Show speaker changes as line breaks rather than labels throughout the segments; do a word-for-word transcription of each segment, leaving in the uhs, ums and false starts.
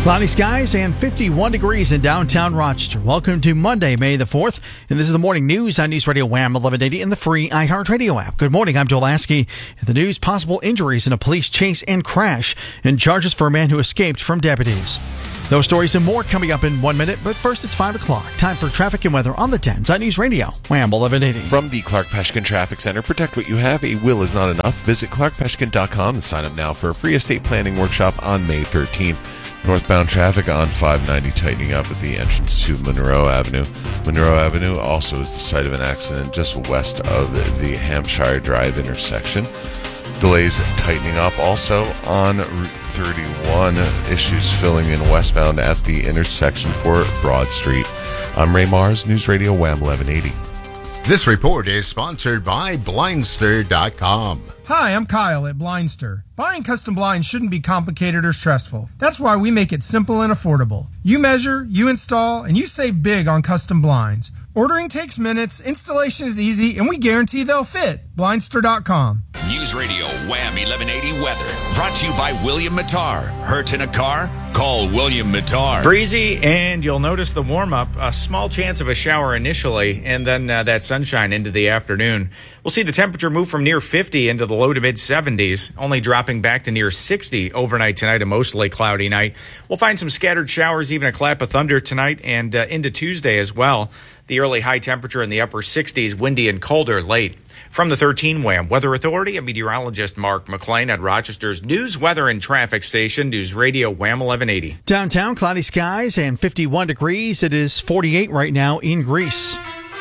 Cloudy skies and fifty-one degrees in downtown Rochester. Welcome to Monday, May the fourth. And this is the morning news on News Radio Wham eleven eighty and the free iHeartRadio app. Good morning, I'm Joel Askey. In the news, possible injuries in a police chase and crash and charges for a man who escaped from deputies. Those stories and more coming up in one minute, but first it's five o'clock. Time for traffic and weather on the tens on News Radio Wham eleven eighty.
From the Clark Peshkin Traffic Center, protect what you have. A will is not enough. Visit clark peshkin dot com and sign up now for a free estate planning workshop on May thirteenth. Northbound traffic on five ninety tightening up at the entrance to Monroe Avenue. Monroe Avenue also is the site of an accident just west of the Hampshire Drive intersection. Delays tightening up also on Route thirty-one. Issues filling in westbound at the intersection for Broad Street. I'm Ray Mars, News Radio Wham eleven eighty.
This report is sponsored by Blindster dot com.
Hi, I'm Kyle at Blindster. Buying custom blinds shouldn't be complicated or stressful. That's why we make it simple and affordable. You measure, you install, and you save big on custom blinds. Ordering takes minutes, installation is easy, and we guarantee they'll fit. Blindster dot com.
News Radio Wham eleven eighty weather. Brought to you by William Mattar. Hurt in a car? Call William Mattar.
Breezy, and you'll notice the warm-up. A small chance of a shower initially, and then uh, that sunshine into the afternoon. We'll see the temperature move from near fifty into the low to mid-seventies, only dropping back to near sixty overnight tonight, a mostly cloudy night. We'll find some scattered showers, even a clap of thunder tonight and uh, into Tuesday as well. The early high temperature in the upper sixties, windy and colder late. From the thirteen Wham Weather Authority, I'm meteorologist Mark McLean at Rochester's News, Weather, and Traffic Station, News Radio Wham eleven eighty.
Downtown, cloudy skies and fifty-one degrees. It is forty-eight right now in Greece.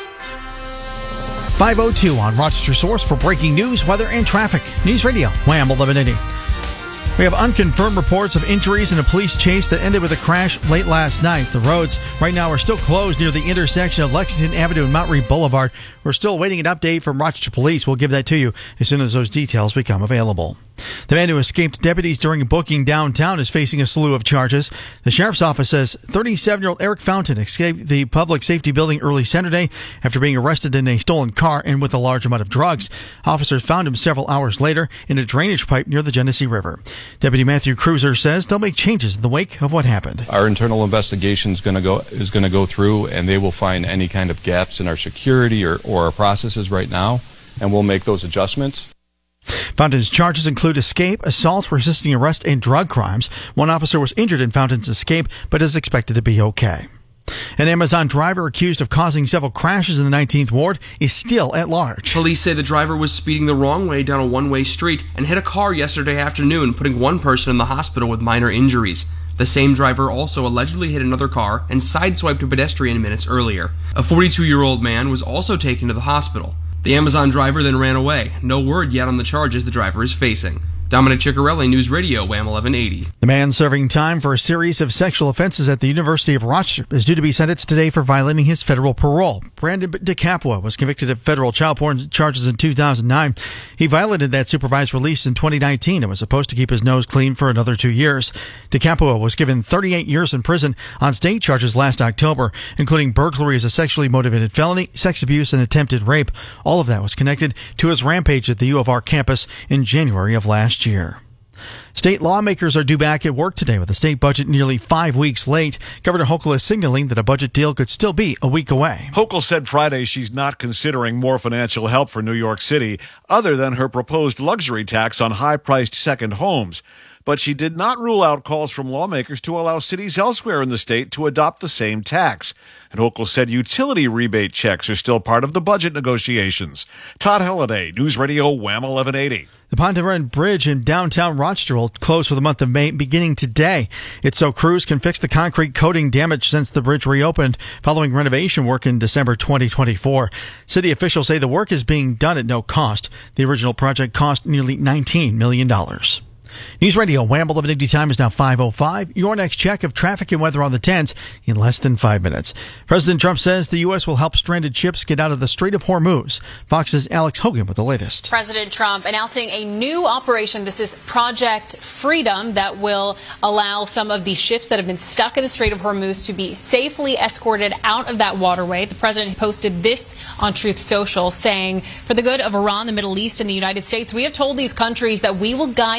five oh two on Rochester Source for breaking news, weather, and traffic. News Radio Wham eleven eighty. We have unconfirmed reports of injuries in a police chase that ended with a crash late last night. The roads right now are still closed near the intersection of Lexington Avenue and Mount Read Boulevard. We're still waiting an update from Rochester Police. We'll give that to you as soon as those details become available. The man who escaped deputies during a booking downtown is facing a slew of charges. The sheriff's office says thirty-seven-year-old Eric Fountain escaped the public safety building early Saturday after being arrested in a stolen car and with a large amount of drugs. Officers found him several hours later in a drainage pipe near the Genesee River. Deputy Matthew Cruiser says they'll make changes in the wake of what happened.
Our internal investigation is going to go is going to go through, and they will find any kind of gaps in our security or, or our processes right now, and we'll make those adjustments.
Fountain's charges include escape, assault, resisting arrest, and drug crimes. One officer was injured in Fountain's escape, but is expected to be okay. An Amazon driver accused of causing several crashes in the nineteenth Ward is still at large.
Police say the driver was speeding the wrong way down a one-way street and hit a car yesterday afternoon, putting one person in the hospital with minor injuries. The same driver also allegedly hit another car and sideswiped a pedestrian minutes earlier. A forty-two-year-old man was also taken to the hospital. The Amazon driver then ran away. No word yet on the charges the driver is facing. Dominic Ciccarelli, News Radio, Wham eleven eighty.
The man serving time for a series of sexual offenses at the University of Rochester is due to be sentenced today for violating his federal parole. Brandon DeCapua was convicted of federal child porn charges in two thousand nine. He violated that supervised release in twenty nineteen and was supposed to keep his nose clean for another two years. DeCapua was given thirty-eight years in prison on state charges last October, including burglary as a sexually motivated felony, sex abuse, and attempted rape. All of that was connected to his rampage at the U of R campus in January of last year. State lawmakers are due back at work today with the state budget nearly five weeks late. Governor Hochul is signaling that a budget deal could still be a week away.
Hochul said Friday she's not considering more financial help for New York City other than her proposed luxury tax on high-priced second homes. But she did not rule out calls from lawmakers to allow cities elsewhere in the state to adopt the same tax. And Hochul said utility rebate checks are still part of the budget negotiations. Todd Halliday, News Radio Wham eleven eighty.
The Ponderosa Bridge in downtown Rochester will close for the month of May beginning today. It's so crews can fix the concrete coating damage since the bridge reopened following renovation work in December twenty twenty-four. City officials say the work is being done at no cost. The original project cost nearly nineteen million dollars. News Radio Wham eleven eighty time is now five oh five. Your next check of traffic and weather on the tens in less than five minutes. President Trump says the U S will help stranded ships get out of the Strait of Hormuz. Fox's Alex Hogan with the latest.
President Trump announcing a new operation. This is Project Freedom that will allow some of the ships that have been stuck in the Strait of Hormuz to be safely escorted out of that waterway. The president posted this on Truth Social saying, for the good of Iran, the Middle East, and the United States, we have told these countries that we will guide their ships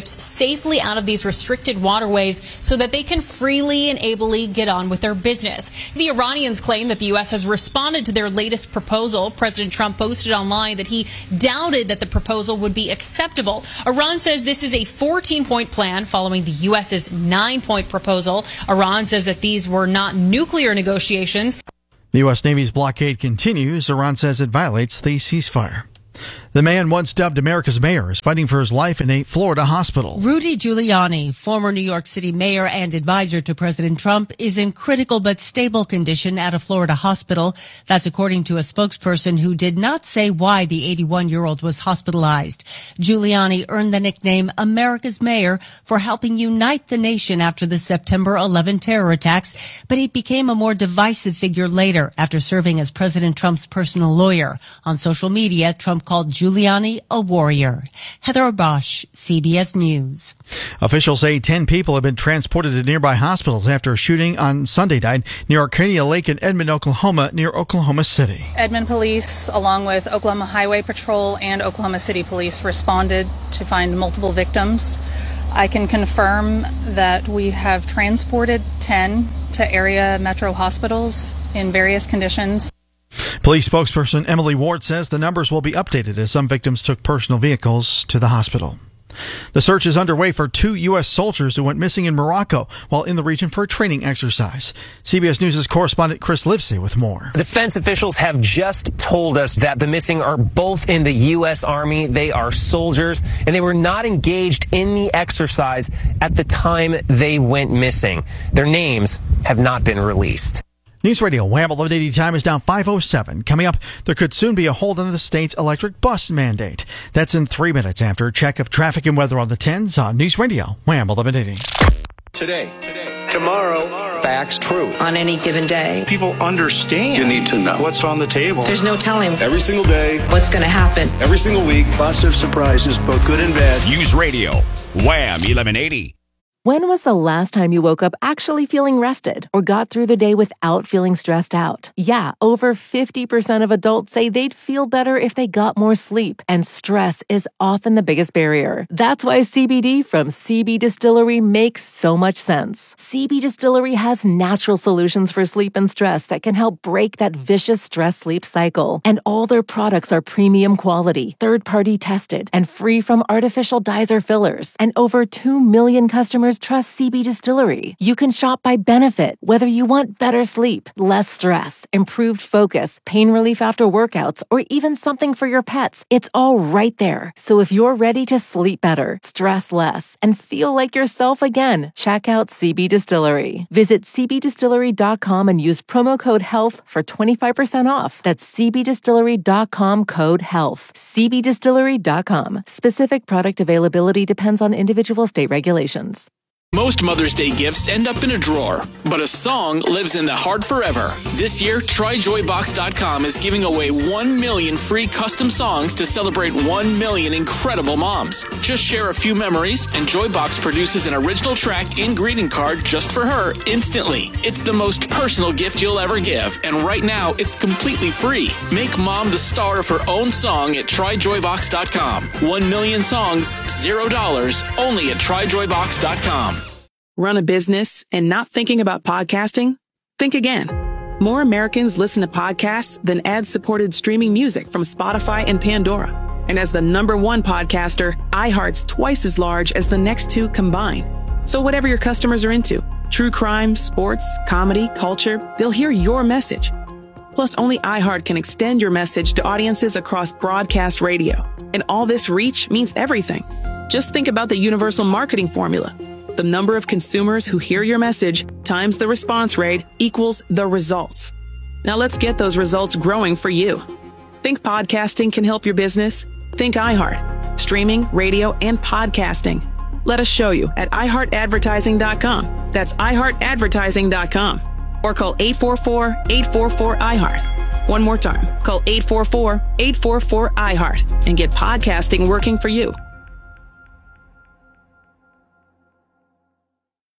ships safely out of these restricted waterways so that they can freely and ably get on with their business. The Iranians claim that the U S has responded to their latest proposal. President Trump posted online that he doubted that the proposal would be acceptable. Iran says this is a fourteen-point plan following the U S's nine-point proposal. Iran says that these were not nuclear negotiations.
The U S Navy's blockade continues. Iran says it violates the ceasefire. The man once dubbed America's mayor is fighting for his life in a Florida hospital.
Rudy Giuliani, former New York City mayor and advisor to President Trump, is in critical but stable condition at a Florida hospital. That's according to a spokesperson who did not say why the eighty-one-year-old was hospitalized. Giuliani earned the nickname America's mayor for helping unite the nation after the September eleventh terror attacks, but he became a more divisive figure later after serving as President Trump's personal lawyer. On social media, Trump called Giuliani a warrior. Heather Bosch, C B S News.
Officials say ten people have been transported to nearby hospitals after a shooting on Sunday night near Arcadia Lake in Edmond, Oklahoma, near Oklahoma City.
Edmond Police, along with Oklahoma Highway Patrol and Oklahoma City Police, responded to find multiple victims. I can confirm that we have transported ten to area metro hospitals in various conditions.
Police spokesperson Emily Ward says the numbers will be updated as some victims took personal vehicles to the hospital. The search is underway for two U S soldiers who went missing in Morocco while in the region for a training exercise. C B S News' correspondent Chris Livesey with more.
Defense officials have just told us that the missing are both in the U S Army. They are soldiers, and they were not engaged in the exercise at the time they went missing. Their names have not been released.
News Radio Wham eleven eighty time is now five oh seven. Coming up, there could soon be a hold on the state's electric bus mandate. That's in three minutes after a check of traffic and weather on the tens on News Radio Wham eleven eighty.
Today, today, tomorrow, facts true.
On any given day.
People understand.
You need to know
what's on the table.
There's no telling.
Every single day.
What's going to happen.
Every single week. Lots of surprises, both good and bad.
News Radio Wham eleven eighty.
When was the last time you woke up actually feeling rested or got through the day without feeling stressed out? Yeah, over fifty percent of adults say they'd feel better if they got more sleep, and stress is often the biggest barrier. That's why C B D from C B Distillery makes so much sense. C B Distillery has natural solutions for sleep and stress that can help break that vicious stress-sleep cycle. And all their products are premium quality, third-party tested, and free from artificial dyes or fillers. And over two million customers trust C B Distillery. You can shop by benefit, whether you want better sleep, less stress, improved focus, pain relief after workouts, or even something for your pets. It's all right there. So if you're ready to sleep better, stress less, and feel like yourself again, check out C B Distillery. Visit c b distillery dot com and use promo code HEALTH for twenty-five percent off. That's c b distillery dot com code HEALTH. c b distillery dot com. Specific product availability depends on individual state regulations.
Most Mother's Day gifts end up in a drawer, but a song lives in the heart forever. This year, try joy box dot com is giving away one million free custom songs to celebrate one million incredible moms. Just share a few memories, and Joybox produces an original track and greeting card just for her instantly. It's the most personal gift you'll ever give, and right now, it's completely free. Make mom the star of her own song at try joy box dot com. One million songs, zero dollars, only at try joy box dot com.
Run a business and not thinking about podcasting? Think again. More Americans listen to podcasts than ad-supported streaming music from Spotify and Pandora. And as the number one podcaster, iHeart's twice as large as the next two combined. So whatever your customers are into, true crime, sports, comedy, culture, they'll hear your message. Plus, only iHeart can extend your message to audiences across broadcast radio. And all this reach means everything. Just think about the universal marketing formula. The number of consumers who hear your message times the response rate equals the results. Now let's get those results growing for you. Think podcasting can help your business? Think iHeart. Streaming, radio, and podcasting. Let us show you at i heart advertising dot com. That's i heart advertising dot com. Or call eight four four, eight four four, I heart. One more time. Call eight four four, eight four four, I heart and get podcasting working for you.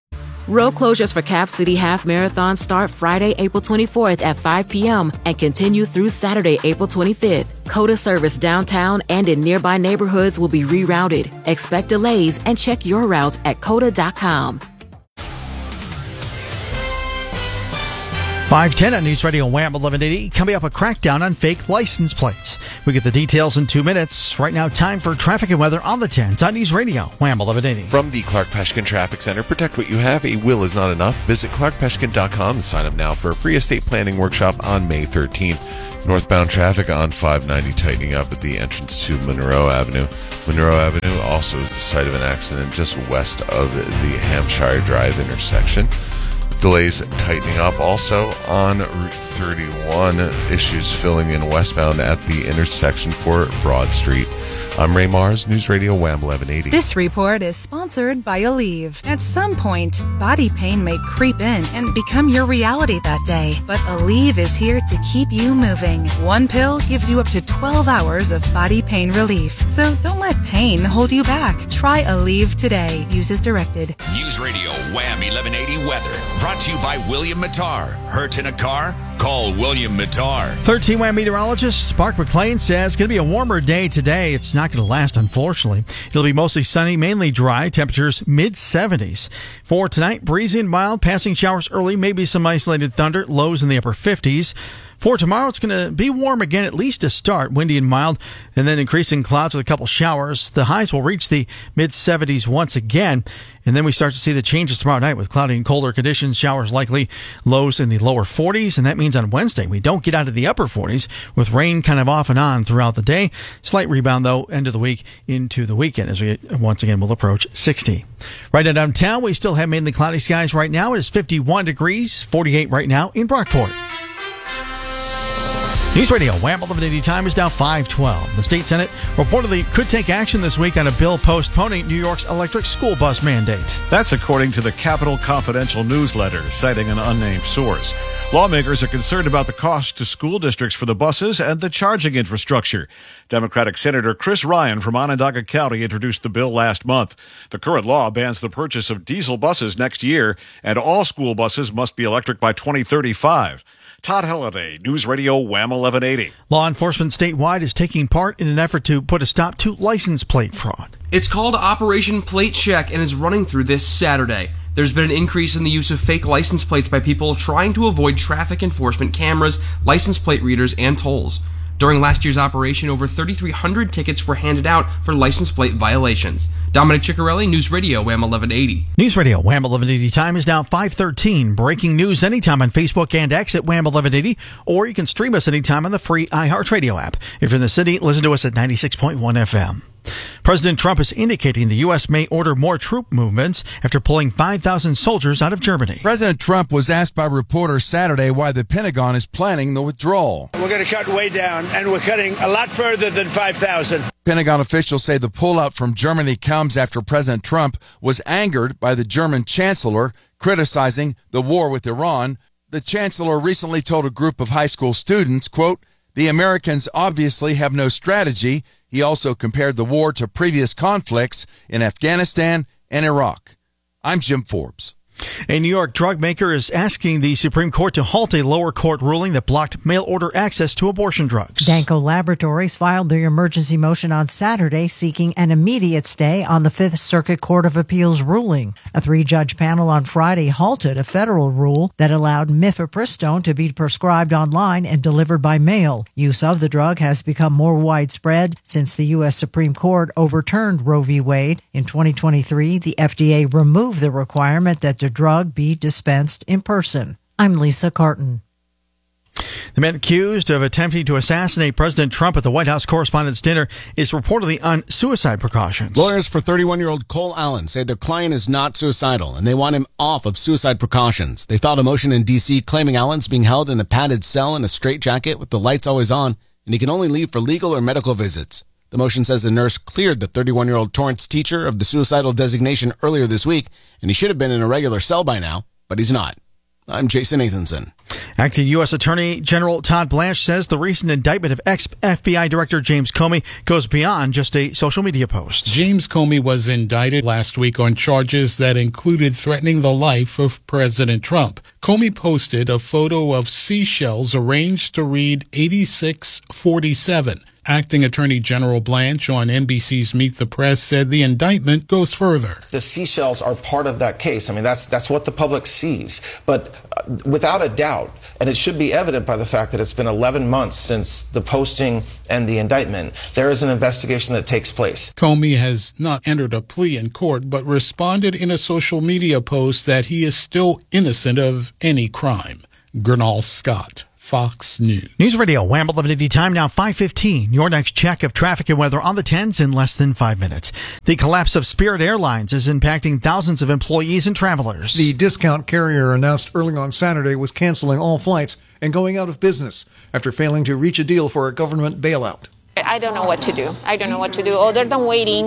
Road closures for Cap City Half Marathon start Friday, April twenty-fourth at five p.m. and continue through Saturday, April twenty-fifth. COTA service downtown and in nearby neighborhoods will be rerouted. Expect delays and check your route at cota dot com.
five ten on News Radio Wham eleven eighty. Coming up, a crackdown on fake license plates. We get the details in two minutes. Right now, time for traffic and weather on the tens on News Radio Wham eleven eighty.
From the Clark Peshkin Traffic Center, protect what you have. A will is not enough. Visit clark peshkin dot com and sign up now for a free estate planning workshop on May thirteenth. Northbound traffic on five ninety tightening up at the entrance to Monroe Avenue. Monroe Avenue also is the site of an accident just west of the Hampshire Drive intersection. Delays tightening up also on Route thirty-one. Issues filling in westbound at the intersection for Broad Street. I'm Ray Mars, News Radio Wham eleven eighty.
This report is sponsored by Aleve. At some point, body pain may creep in and become your reality that day. But Aleve is here to keep you moving. One pill gives you up to twelve hours of body pain relief. So don't let pain hold you back. Try Aleve today. Use as directed.
News Radio Wham eleven eighty weather. Brought to you by William Mattar. Hurt in a car? Call William Mattar.
thirteen Wham meteorologist Mark McLean says it's going to be a warmer day today. It's not going to last, unfortunately. It'll be mostly sunny, mainly dry. Temperatures mid seventies. For tonight, breezy and mild, passing showers early, maybe some isolated thunder, lows in the upper fifties. For tomorrow, it's going to be warm again, at least to start, windy and mild, and then increasing clouds with a couple showers. The highs will reach the mid seventies once again, and then we start to see the changes tomorrow night with cloudy and colder conditions, showers likely, lows in the lower forties, and that means on Wednesday we don't get out of the upper forties with rain kind of off and on throughout the day. Slight rebound, though, end of the week into the weekend as we once again will approach sixty. Right now downtown, we still have mainly cloudy skies right now. It is fifty-one degrees, forty-eight right now in Brockport. News Radio Wham eleven eighty time is now five twelve. The state Senate reportedly could take action this week on a bill postponing New York's electric school bus mandate.
That's according to the Capitol Confidential newsletter, citing an unnamed source. Lawmakers are concerned about the cost to school districts for the buses and the charging infrastructure. Democratic Senator Chris Ryan from Onondaga County introduced the bill last month. The current law bans the purchase of diesel buses next year, and all school buses must be electric by twenty thirty-five. Todd Halliday, News Radio Wham eleven eighty.
Law enforcement statewide is taking part in an effort to put a stop to license plate fraud.
It's called Operation Plate Check and is running through this Saturday. There's been an increase in the use of fake license plates by people trying to avoid traffic enforcement cameras, license plate readers, and tolls. During last year's operation, over thirty-three hundred tickets were handed out for license plate violations. Dominic Ciccarelli, News Radio Wham eleven eighty.
News Radio Wham eleven eighty time is now five thirteen. Breaking news anytime on Facebook and X at Wham eleven eighty, or you can stream us anytime on the free iHeartRadio app. If you're in the city, listen to us at ninety-six point one F M. President Trump is indicating the U S may order more troop movements after pulling five thousand soldiers out of Germany.
President Trump was asked by reporters Saturday why the Pentagon is planning the withdrawal.
We're going to cut way down, and we're cutting a lot further than five thousand.
Pentagon officials say the pullout from Germany comes after President Trump was angered by the German chancellor criticizing the war with Iran. The chancellor recently told a group of high school students, quote, "The Americans obviously have no strategy." He also compared the war to previous conflicts in Afghanistan and Iraq. I'm Jim Forbes.
A New York drug maker is asking the Supreme Court to halt a lower court ruling that blocked mail-order access to abortion drugs.
Danco Laboratories filed their emergency motion on Saturday seeking an immediate stay on the Fifth Circuit Court of Appeals ruling. A three-judge panel on Friday halted a federal rule that allowed mifepristone to be prescribed online and delivered by mail. Use of the drug has become more widespread since the U S Supreme Court overturned Roe v. Wade. In twenty twenty-three, the F D A removed the requirement that the drug be dispensed in person. I'm Lisa Carton.
The man accused of attempting to assassinate President Trump at the White House Correspondents' Dinner is reportedly on suicide precautions.
Lawyers for thirty-one-year-old Cole Allen say their client is not suicidal, and they want him off of suicide precautions. They filed a motion in D C claiming Allen's being held in a padded cell in a straitjacket with the lights always on, and he can only leave for legal or medical visits. The motion says the nurse cleared the thirty-one-year-old Torrance teacher of the suicidal designation earlier this week, and he should have been in a regular cell by now, but he's not. I'm Jason Nathanson.
Acting U S Attorney General Todd Blanche says the recent indictment of ex-F B I Director James Comey goes beyond just a social media post.
James Comey was indicted last week on charges that included threatening the life of President Trump. Comey posted a photo of seashells arranged to read eighty-six forty-seven. Acting Attorney General Blanche on N B C's Meet the Press said the indictment goes further.
The seashells are part of that case. I mean, that's that's what the public sees. But uh, without a doubt, and it should be evident by the fact that it's been eleven months since the posting and the indictment, there is an investigation that takes place.
Comey has not entered a plea in court, but responded in a social media post that he is still innocent of any crime. Gernal Scott, Fox News.
News Radio, Wham eleven eighty time now five fifteen. Your next check of traffic and weather on the tens in less than five minutes. The collapse of Spirit Airlines is impacting thousands of employees and travelers.
The discount carrier announced early on Saturday was canceling all flights and going out of business after failing to reach a deal for a government bailout.
I don't know what to do. I don't know what to do other than waiting.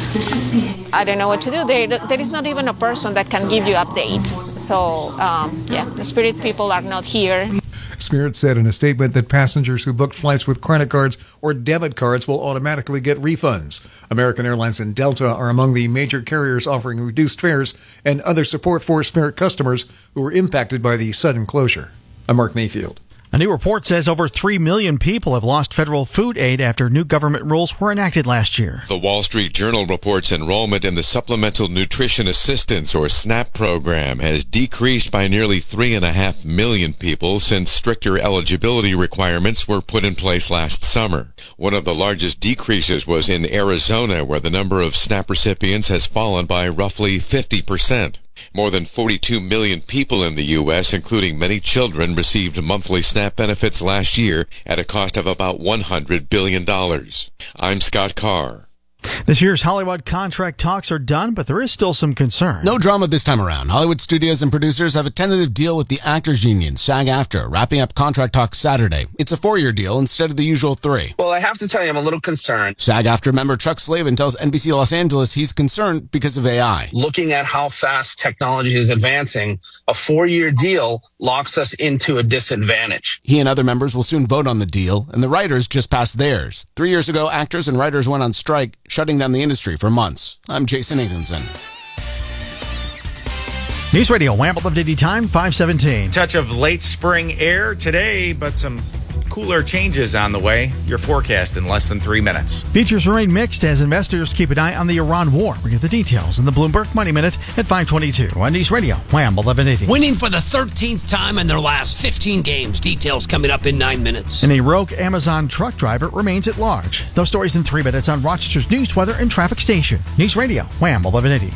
I don't know what to do. There, there is not even a person that can give you updates. So, um, yeah, the Spirit people are not here.
Spirit said in a statement that passengers who booked flights with credit cards or debit cards will automatically get refunds. American Airlines and Delta are among the major carriers offering reduced fares and other support for Spirit customers who were impacted by the sudden closure. I'm Mark Mayfield.
A new report says over three million people have lost federal food aid after new government rules were enacted last year.
The Wall Street Journal reports enrollment in the Supplemental Nutrition Assistance, or SNAP program, has decreased by nearly three and a half million people since stricter eligibility requirements were put in place last summer. One of the largest decreases was in Arizona, where the number of SNAP recipients has fallen by roughly fifty percent. More than forty-two million people in the U S, including many children, received monthly SNAP benefits last year at a cost of about one hundred billion dollars. I'm Scott Carr.
This year's Hollywood contract talks are done, but there is still some concern.
No drama this time around. Hollywood studios and producers have a tentative deal with the actors union, SAG-AFTRA, wrapping up contract talks Saturday. It's a four-year deal instead of the usual three.
Well, I have to tell you, I'm a little concerned.
SAG-AFTRA member Chuck Slavin tells N B C Los Angeles he's concerned because of A I.
Looking at how fast technology is advancing, a four-year deal locks us into a disadvantage.
He and other members will soon vote on the deal, and the writers just passed theirs. Three years ago, actors and writers went on strike, shutting down the industry for months. I'm Jason Nathanson.
News Radio, Wham eleven eighty time, five seventeen.
Touch of late spring air today, but some cooler changes on the way. Your forecast in less than three minutes.
Futures remain mixed as investors keep an eye on the Iran war. We get the details in the Bloomberg Money Minute at five twenty-two on News Radio, Wham eleven eighty.
Winning for the thirteenth time in their last fifteen games. Details coming up in nine minutes.
And a rogue Amazon truck driver remains at large. Those stories in three minutes on Rochester's news, weather, and traffic station. News Radio, Wham eleven eighty.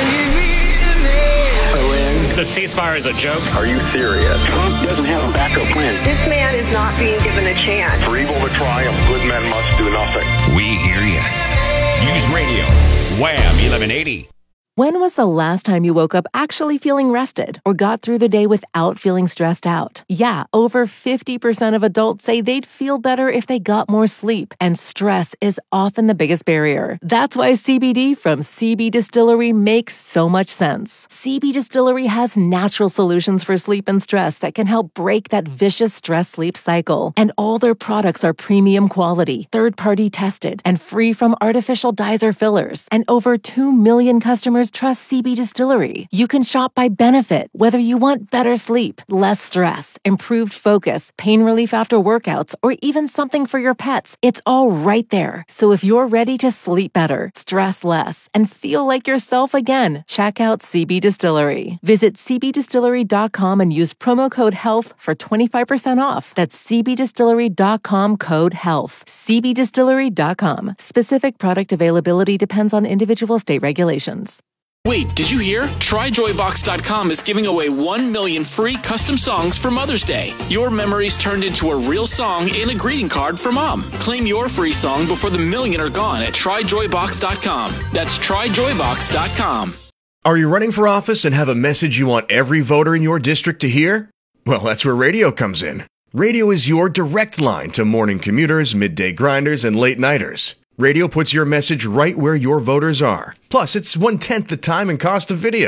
The ceasefire is a joke.
Are you serious? Trump doesn't have a backup plan.
This man is not being given a chance.
For evil to triumph, good men must do nothing.
We hear you. News Radio, Wham eleven eighty.
When was the last time you woke up actually feeling rested or got through the day without feeling stressed out? Yeah, over fifty percent of adults say they'd feel better if they got more sleep, and stress is often the biggest barrier. That's why C B D from C B Distillery makes so much sense. C B Distillery has natural solutions for sleep and stress that can help break that vicious stress-sleep cycle. And all their products are premium quality, third-party tested, and free from artificial dyes or fillers. And over two million customers trust C B Distillery. You can shop by benefit, whether you want better sleep, less stress, improved focus, pain relief after workouts, or even something for your pets. It's all right there. So if you're ready to sleep better, stress less, and feel like yourself again, check out C B Distillery. Visit c b distillery dot com and use promo code HEALTH for twenty-five percent off. That's c b distillery dot com code HEALTH. c b distillery dot com. Specific product availability depends on individual state regulations.
Wait, did you hear? Try joy box dot com is giving away one million free custom songs for Mother's Day. Your memories turned into a real song and a greeting card for Mom. Claim your free song before the million are gone at try joy box dot com. That's try joy box dot com.
Are you running for office and have a message you want every voter in your district to hear? Well, that's where radio comes in. Radio is your direct line to morning commuters, midday grinders, and late nighters. Radio puts your message right where your voters are. Plus, it's one-tenth the time and cost of video.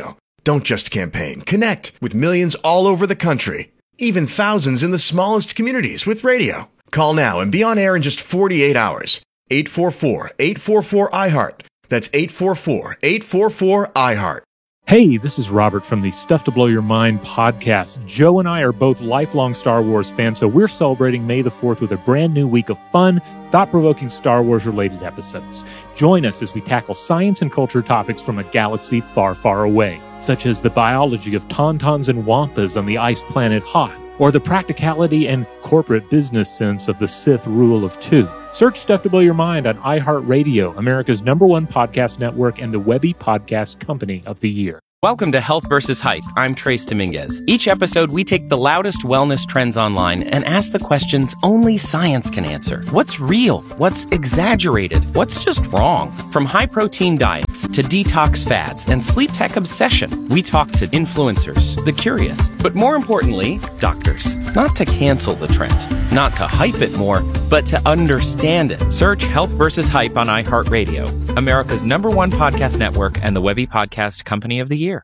Don't just campaign. Connect with millions all over the country, even thousands in the smallest communities with radio. Call now and be on air in just forty-eight hours. eight four four, eight four four, I heart. That's eight four four, eight four four, I heart.
Hey, this is Robert from the Stuff to Blow Your Mind podcast. Joe and I are both lifelong Star Wars fans, so we're celebrating May the fourth with a brand new week of fun, thought-provoking Star Wars-related episodes. Join us as we tackle science and culture topics from a galaxy far, far away, such as the biology of tauntauns and wampas on the ice planet Hoth, or the practicality and corporate business sense of the Sith rule of two. Search Stuff to Blow Your Mind on iHeartRadio, America's number one podcast network and the Webby Podcast Company of the Year.
Welcome to Health versus Hype. I'm Trace Dominguez. Each episode, we take the loudest wellness trends online and ask the questions only science can answer. What's real? What's exaggerated? What's just wrong? From high-protein diets to detox fads and sleep tech obsession, we talk to influencers, the curious, but more importantly, doctors. Not to cancel the trend, not to hype it more, but to understand it. Search Health versus Hype on iHeartRadio, America's number one podcast network and the Webby Podcast Company of the Year.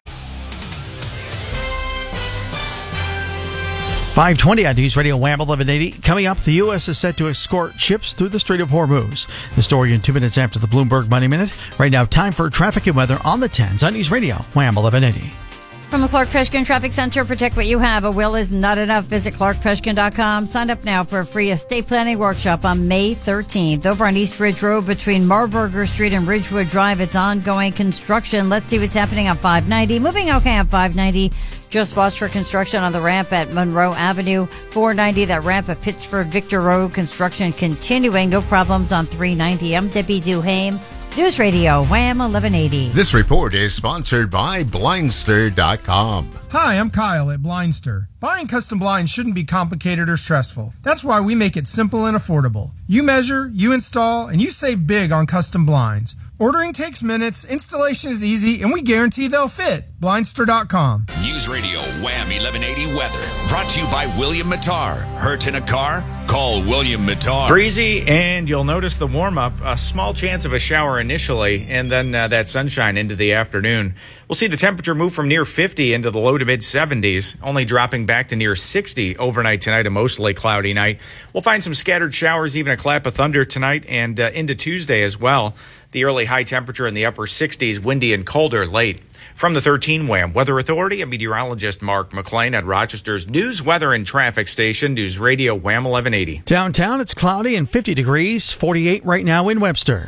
five twenty on News Radio Wham eleven eighty. Coming up, the U S is set to escort ships through the Strait of Hormuz. The story in two minutes after the Bloomberg Money Minute. Right now, time for traffic and weather on the tens on News Radio Wham eleven eighty.
From the Clark Peshkin Traffic Center, protect what you have. A will is not enough. Visit clark peshkin dot com. Sign up now for a free estate planning workshop on May thirteenth. Over on East Ridge Road between Marburger Street and Ridgewood Drive, it's ongoing construction. Let's see what's happening on five ninety. Moving okay on five ninety. Just watch for construction on the ramp at Monroe Avenue. four ninety, that ramp at Pittsford Victor Road. Construction continuing. No problems on three ninety. I'm Debbie Duhame. News Radio, Wham eleven eighty.
This report is sponsored by Blindster dot com.
Hi, I'm Kyle at Blindster. Buying custom blinds shouldn't be complicated or stressful. That's why we make it simple and affordable. You measure, you install, and you save big on custom blinds. Ordering takes minutes, installation is easy, and we guarantee they'll fit. Blindster dot com.
News Radio Wham eleven eighty weather. Brought to you by William Mattar. Hurt in a car? Call William Mattar.
Breezy, and you'll notice the warm-up. A small chance of a shower initially, and then uh, that sunshine into the afternoon. We'll see the temperature move from near fifty into the low to mid-seventies, only dropping back to near sixty overnight tonight, a mostly cloudy night. We'll find some scattered showers, even a clap of thunder tonight, and uh, into Tuesday as well. The early high temperature in the upper sixties, windy and colder late. From the thirteen Wham Weather Authority, I'm meteorologist Mark McLean at Rochester's News, Weather, and Traffic Station, News Radio Wham eleven eighty.
Downtown, it's cloudy and fifty degrees, forty-eight right now in Webster.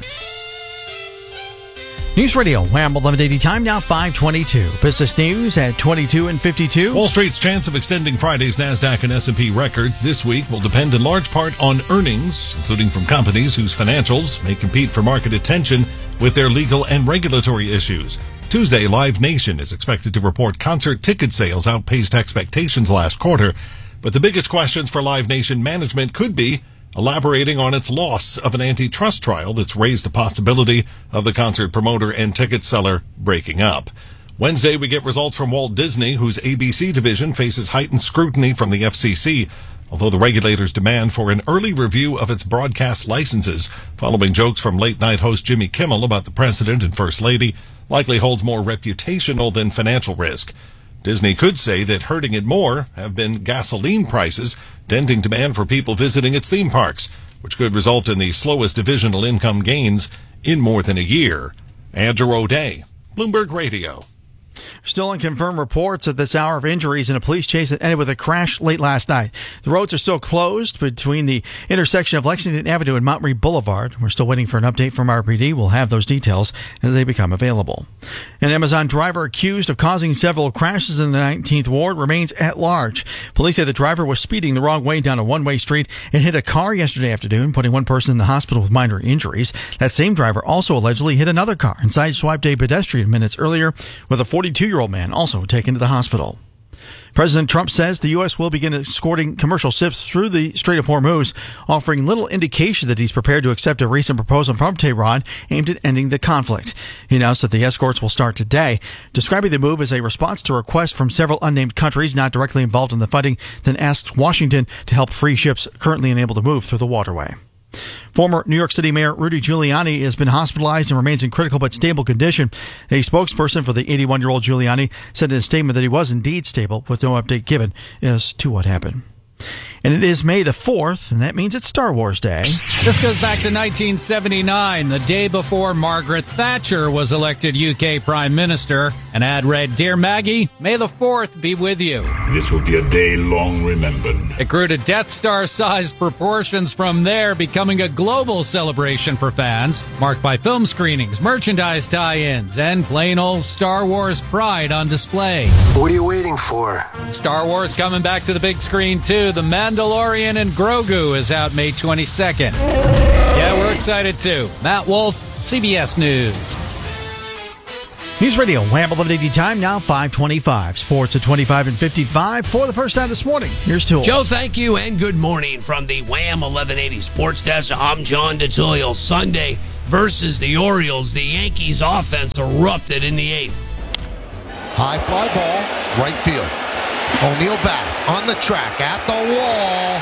News Radio Wham eleven eighty, time now five twenty-two. Business news at twenty-two and fifty-two.
Wall Street's chance of extending Friday's NASDAQ and S and P records this week will depend in large part on earnings, including from companies whose financials may compete for market attention with their legal and regulatory issues. Tuesday, Live Nation is expected to report concert ticket sales outpaced expectations last quarter, but the biggest questions for Live Nation management could be elaborating on its loss of an antitrust trial that's raised the possibility of the concert promoter and ticket seller breaking up. Wednesday, we get results from Walt Disney, whose A B C division faces heightened scrutiny from the F C C, although the regulators demand for an early review of its broadcast licenses following jokes from late-night host Jimmy Kimmel about the president and first lady likely holds more reputational than financial risk. Disney could say that hurting it more have been gasoline prices, denting demand for people visiting its theme parks, which could result in the slowest divisional income gains in more than a year. Andrew O'Day, Bloomberg Radio.
Still unconfirmed reports at this hour of injuries in a police chase that ended with a crash late last night. The roads are still closed between the intersection of Lexington Avenue and Montgomery Boulevard. We're still waiting for an update from R P D. We'll have those details as they become available. An Amazon driver accused of causing several crashes in the nineteenth Ward remains at large. Police say the driver was speeding the wrong way down a one-way street and hit a car yesterday afternoon, putting one person in the hospital with minor injuries. That same driver also allegedly hit another car and sideswiped a pedestrian minutes earlier, with a forty-two-year-old man also taken to the hospital. President Trump says the U S will begin escorting commercial ships through the Strait of Hormuz, offering little indication that he's prepared to accept a recent proposal from Tehran aimed at ending the conflict. He announced that the escorts will start today, describing the move as a response to requests from several unnamed countries not directly involved in the fighting, then asked Washington to help free ships currently unable to move through the waterway. Former New York City Mayor Rudy Giuliani has been hospitalized and remains in critical but stable condition. A spokesperson for the eighty-one-year-old Giuliani said in a statement that he was indeed stable, with no update given as to what happened. And it is May the fourth, and that means it's Star Wars Day.
This goes back to nineteen seventy-nine, the day before Margaret Thatcher was elected U K Prime Minister. An ad read, "Dear Maggie, May the fourth be with you."
This will be a day long remembered.
It grew to Death Star-sized proportions from there, becoming a global celebration for fans, marked by film screenings, merchandise tie-ins, and plain old Star Wars pride on display.
What are you waiting for?
Star Wars coming back to the big screen, too. The Mandalorian and Grogu is out May twenty-second. Yeah, we're excited, too. Matt Wolf, C B S News.
News Radio, Wham eleven eighty time, now five twenty-five. Sports at twenty-five and fifty-five for the first time this morning. Here's Tool.
Joe, thank you, and good morning from the Wham eleven eighty Sports Desk. I'm John DeTullio. Sunday versus the Orioles, the Yankees offense erupted in the eighth.
High fly ball, right field. O'Neill back, on the track, at the wall.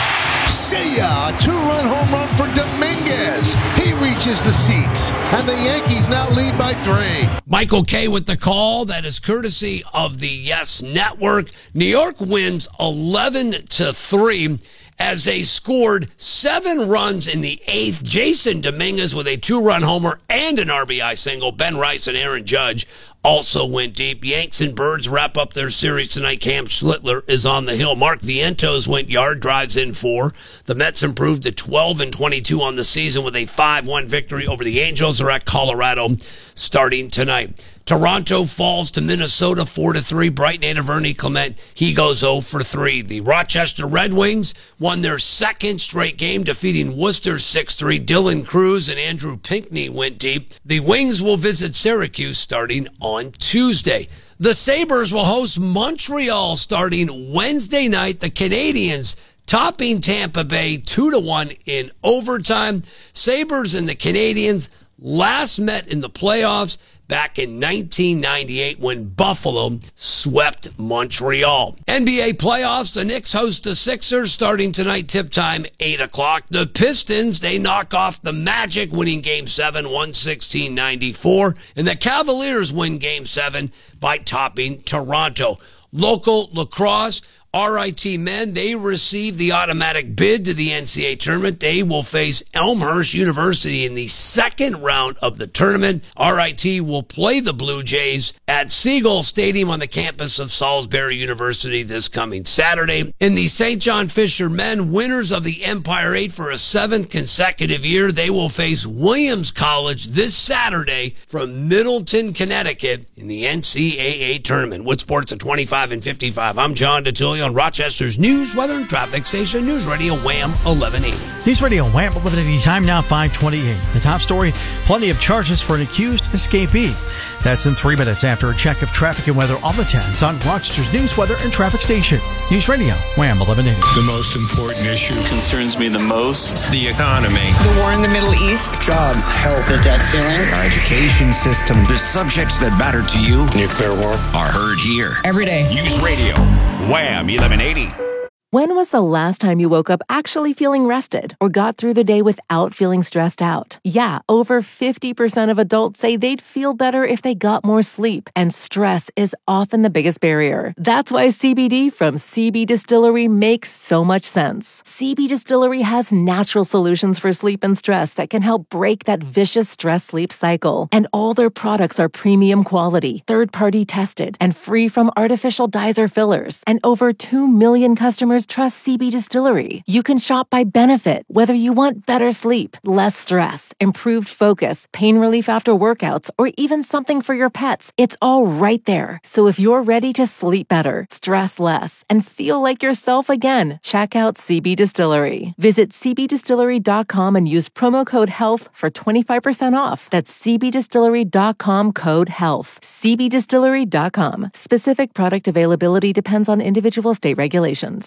See ya! A two-run home run for Dominguez. He reaches the seats, and the Yankees now lead by three.
Michael Kay with the call. That is courtesy of the Yes Network. New York wins eleven to three as they scored seven runs in the eighth. Jason Dominguez with a two-run homer and an R B I single. Ben Rice and Aaron Judge also went deep. Yanks and Birds wrap up their series tonight. Cam Schlittler is on the hill. Mark Vientos went yard drives in four. The Mets improved to twelve and twenty-two on the season with a five one victory over the Angels. They're at Colorado starting tonight. Toronto falls to Minnesota four to three. Bright native Ernie Clement, he goes oh for three. The Rochester Red Wings won their second straight game, defeating Worcester six three. Dylan Cruz and Andrew Pinckney went deep. The Wings will visit Syracuse starting on Tuesday. The Sabres will host Montreal starting Wednesday night. The Canadiens topping Tampa Bay two to one in overtime. Sabres and the Canadiens last met in the playoffs back in nineteen ninety-eight when Buffalo swept Montreal. N B A playoffs, the Knicks host the Sixers starting tonight, tip time, eight o'clock. The Pistons, they knock off the Magic, winning Game seven, one sixteen ninety-four. And the Cavaliers win Game seven by topping Toronto. Local lacrosse, R I T men, they receive the automatic bid to the N C A A tournament. They will face Elmhurst University in the second round of the tournament. R I T will play the Blue Jays at Siegel Stadium on the campus of Salisbury University this coming Saturday. In the Saint John Fisher men, winners of the Empire eight for a seventh consecutive year, they will face Williams College this Saturday from Middleton, Connecticut in the N C A A tournament. Wood Sports at twenty-five and fifty-five. I'm John DeTullio on Rochester's news, weather, and traffic station, News Radio Wham eleven eighty.
News Radio Wham eleven eighty time, now five twenty-eight. The top story, plenty of charges for an accused escapee. That's in three minutes after a check of traffic and weather on the tens on Rochester's news, weather, and traffic station. News Radio Wham eleven eighty.
The most important issue concerns me the most, the economy.
The war in the Middle East.
Jobs, health,
the debt ceiling.
our education system. The subjects that matter to you,
Nuclear war.
are heard here.
Every day.
News Radio Wham eleven eighty.
When was the last time you woke up actually feeling rested or got through the day without feeling stressed out? Yeah, over fifty percent of adults say they'd feel better if they got more sleep, and stress is often the biggest barrier. That's why C B D from C B Distillery makes so much sense. C B Distillery has natural solutions for sleep and stress that can help break that vicious stress-sleep cycle. And all their products are premium quality, third-party tested, and free from artificial dyes or fillers. And over two million customers trust C B Distillery. You can shop by benefit, whether you want better sleep, less stress, improved focus, pain relief after workouts, or even something for your pets. It's all right there. So if you're ready to sleep better, stress less, and feel like yourself again, check out C B Distillery. Visit c b distillery dot com and use promo code HEALTH for twenty-five percent off. That's c b distillery dot com code HEALTH. c b distillery dot com. Specific product availability depends on individual state regulations.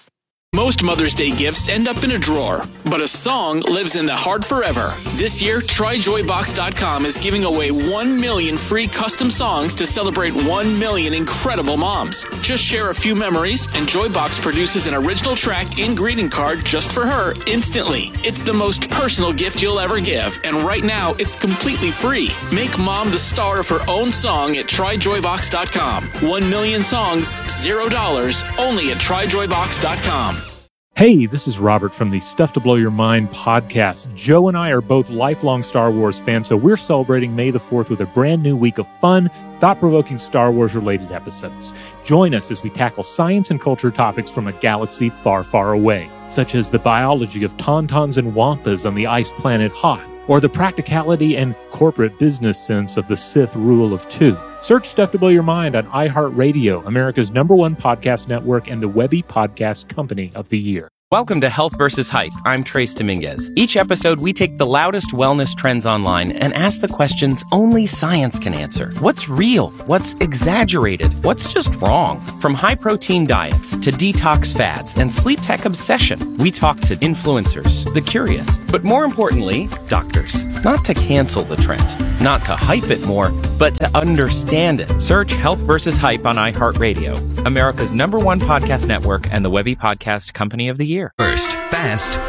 Most Mother's Day gifts end up in a drawer, but a song lives in the heart forever. This year, try joy box dot com is giving away one million free custom songs to celebrate one million incredible moms. Just share a few memories, and Joybox produces an original track and greeting card just for her instantly. It's the most personal gift you'll ever give, and right now, it's completely free. Make mom the star of her own song at try joy box dot com. One million songs, zero dollars, only at try joy box dot com.
Hey, this is Robert from the Stuff to Blow Your Mind podcast. Joe and I are both lifelong Star Wars fans, so we're celebrating May the fourth with a brand new week of fun, thought-provoking Star Wars-related episodes. Join us as we tackle science and culture topics from a galaxy far, far away, such as the biology of tauntauns and wampas on the ice planet Hoth, or the practicality and corporate business sense of the Sith rule of two. Search Stuff to Blow Your Mind on iHeartRadio, America's number one podcast network and the Webby Podcast Company of the Year.
Welcome to Health versus. Hype. I'm Trace Dominguez. Each episode, we take the loudest wellness trends online and ask the questions only science can answer. What's real? What's exaggerated? What's just wrong? From high-protein diets to detox fads and sleep tech obsession, we talk to influencers, the curious, but more importantly, doctors. Not to cancel the trend, not to hype it more, but to understand it. Search Health versus. Hype on iHeartRadio, America's number one podcast network and the Webby Podcast Company of the Year.
First, fast,